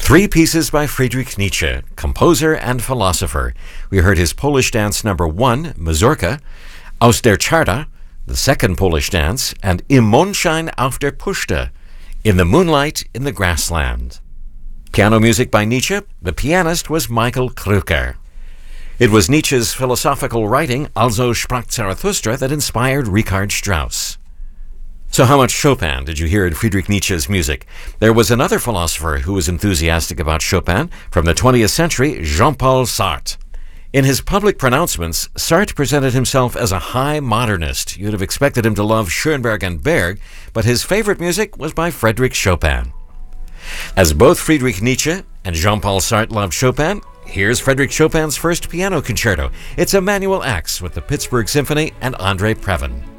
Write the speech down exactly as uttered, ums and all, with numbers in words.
Three pieces by Friedrich Nietzsche, composer and philosopher. We heard his Polish dance number one, Mazurka, Aus der Czarda, the second Polish dance, and Im Mondschein auf der Puszta, In the Moonlight in the Grassland. Piano music by Nietzsche. The pianist was Michael Krücker. It was Nietzsche's philosophical writing, Also sprach Zarathustra, that inspired Richard Strauss. So how much Chopin did you hear in Friedrich Nietzsche's music? There was another philosopher who was enthusiastic about Chopin from the twentieth century, Jean-Paul Sartre. In his public pronouncements, Sartre presented himself as a high modernist. You'd have expected him to love Schoenberg and Berg, but his favorite music was by Frédéric Chopin. As both Friedrich Nietzsche and Jean-Paul Sartre loved Chopin, here's Frédéric Chopin's first piano concerto. It's Emanuel Ax with the Pittsburgh Symphony and André Previn.